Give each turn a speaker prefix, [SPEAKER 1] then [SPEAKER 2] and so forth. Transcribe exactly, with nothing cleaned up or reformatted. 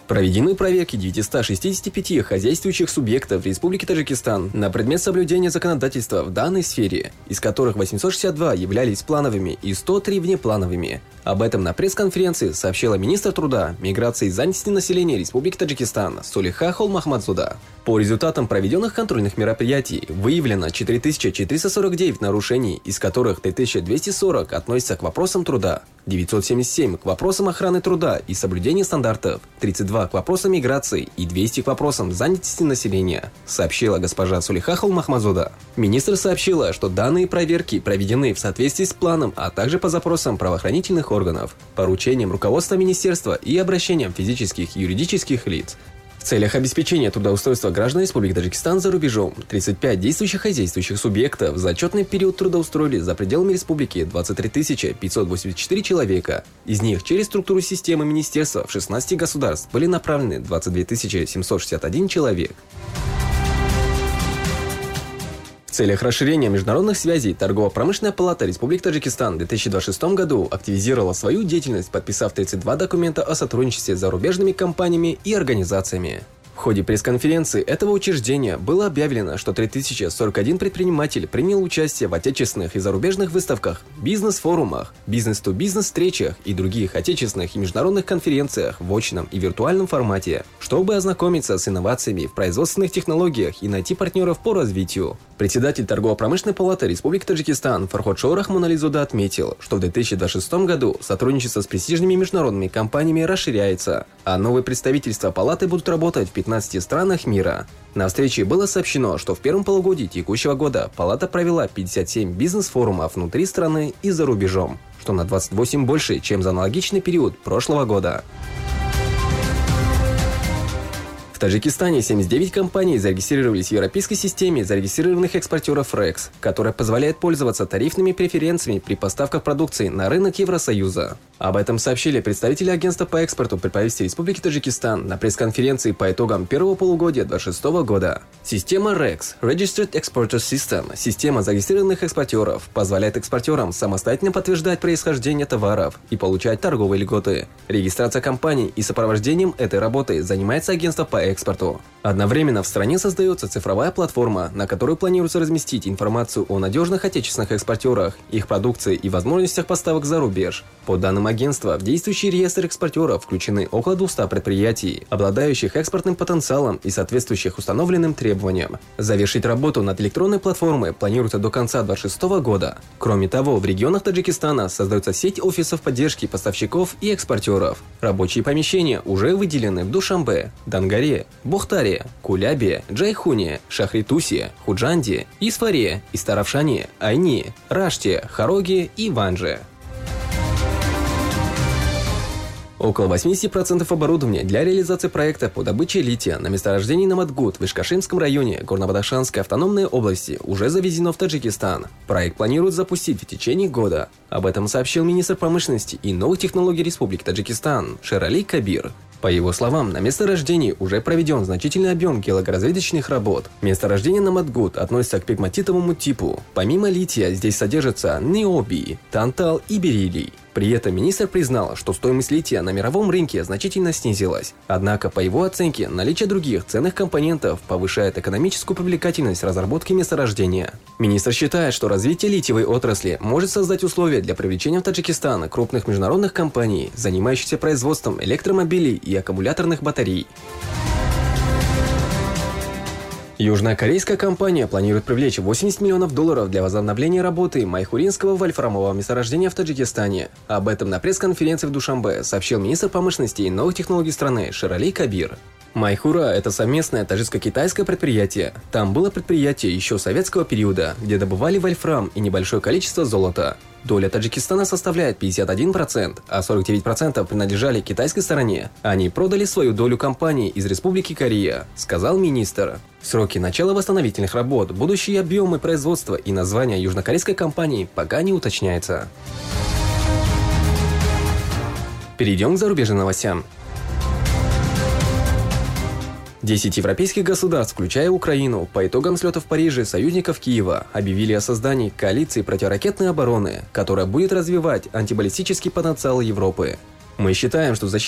[SPEAKER 1] Проведены проверки девятисот шестидесяти пяти хозяйствующих субъектов Республики Таджикистан на предмет соблюдения законодательства в данной сфере, из которых восемьсот шестьдесят два являлись плановыми и сто три внеплановыми. Об этом на пресс-конференции сообщила министр труда, миграции и занятости населения Республики Таджикистан Сулейха Холмахмадзода. По результатам проведенных контрольных мероприятий выявлено четыре тысячи четыреста сорок девять нарушений, из которых три тысячи двести сорок относятся к вопросам труда, девятьсот семьдесят семь к вопросам охраны труда и соблюдения стандартов, тридцать два к вопросам миграции и двести к вопросам занятости населения, сообщила госпожа Сулейха Холмахмадзода. Министр сообщила, что данные проверки проведены в соответствии с планом, а также по запросам правоохранительных органов, поручениям руководства министерства и обращениям физических и юридических лиц. В целях обеспечения трудоустройства граждан Республики Таджикистан за рубежом тридцать пять действующих хозяйствующих субъектов за отчетный период трудоустроили за пределами республики двадцать три тысячи пятьсот восемьдесят четыре человека. Из них через структуру системы министерства в шестнадцати государств были направлены двадцать две тысячи семьсот шестьдесят один человек. В целях расширения международных связей Торгово-промышленная палата Республики Таджикистан в две тысячи двадцать шестом году активизировала свою деятельность, подписав тридцать два документа о сотрудничестве с зарубежными компаниями и организациями. В ходе пресс-конференции этого учреждения было объявлено, что три тысячи сорок один предприниматель принял участие в отечественных и зарубежных выставках, бизнес-форумах, бизнес-ту-бизнес встречах и других отечественных и международных конференциях в очном и виртуальном формате, чтобы ознакомиться с инновациями в производственных технологиях и найти партнеров по развитию. Председатель Торгово-промышленной палаты Республики Таджикистан Фарходшо Рахманализода отметил, что в две тысячи двадцать шестом году сотрудничество с престижными международными компаниями расширяется, а новые представительства палаты будут работать в пятнадцати странах мира. На встрече было сообщено, что в первом полугодии текущего года палата провела пятьдесят семь бизнес-форумов внутри страны и за рубежом, что на двадцать восемь больше, чем за аналогичный период прошлого года. В Таджикистане семьдесят девять компаний зарегистрировались в европейской системе зарегистрированных экспортеров РЭКС, которая позволяет пользоваться тарифными преференциями при поставках продукции на рынок Евросоюза. Об этом сообщили представители агентства по экспорту при правительстве Республики Таджикистан на пресс-конференции по итогам первого полугодия две тысячи двадцать шестого года. Система РЭКС Registered Exporter System, система зарегистрированных экспортеров, позволяет экспортерам самостоятельно подтверждать происхождение товаров и получать торговые льготы. Регистрация компаний и сопровождением этой работы занимается агентство по экспорту. Одновременно в стране создается цифровая платформа, на которую планируется разместить информацию о надежных отечественных экспортерах, их продукции и возможностях поставок за рубеж. По данным агентства, в действующий реестр экспортеров включены около двухсот предприятий, обладающих экспортным потенциалом и соответствующих установленным требованиям. Завершить работу над электронной платформой планируется до конца две тысячи двадцать шестого года. Кроме того, в регионах Таджикистана создается сеть офисов поддержки поставщиков и экспортеров. Рабочие помещения уже выделены в Душанбе, Дангаре, Бухтаре, Кулябе, Джайхуне, Шахритусе, Худжанде, Исфаре, Истаравшане, Айни, Раште, Хароге и Ванже. Около восьмидесяти процентов оборудования для реализации проекта по добыче лития на месторождении Намадгут в Ишкашинском районе Горно-Бадахшанской автономной области уже завезено в Таджикистан. Проект планируют запустить в течение года. Об этом сообщил министр промышленности и новых технологий Республики Таджикистан Шерали Кабир. По его словам, на месторождении уже проведен значительный объем геологоразведочных работ. Месторождение Намадгут относится к пегматитовому типу. Помимо лития здесь содержатся необий, тантал и бериллий. При этом министр признал, что стоимость лития на мировом рынке значительно снизилась. Однако, по его оценке, наличие других ценных компонентов повышает экономическую привлекательность разработки месторождения. Министр считает, что развитие литиевой отрасли может создать условия для привлечения в Таджикистан крупных международных компаний, занимающихся производством электромобилей и аккумуляторных батарей. Южнокорейская компания планирует привлечь восемьдесят миллионов долларов для возобновления работы майхуринского вольфрамового месторождения в Таджикистане. Об этом на пресс-конференции в Душанбе сообщил министр промышленности и новых технологий страны Шерали Кабир. Майхура – это совместное таджикско-китайское предприятие. Там было предприятие еще советского периода, где добывали вольфрам и небольшое количество золота. Доля Таджикистана составляет пятьдесят один процент, а сорок девять процентов принадлежали китайской стороне. Они продали свою долю компании из Республики Корея, сказал министр. Сроки начала восстановительных работ, будущие объемы производства и название южнокорейской компании пока не уточняется. Перейдем к зарубежным новостям. десять европейских государств, включая Украину, по итогам слета в Париже союзников Киева объявили о создании коалиции противоракетной обороны, которая будет развивать антибаллистический потенциал Европы. Мы считаем, что защита